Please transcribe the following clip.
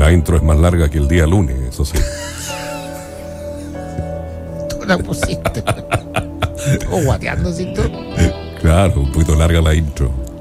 La intro es más larga que el día lunes, eso sí. Tú la pusiste. O guateando sin tú. Claro, un poquito larga la intro.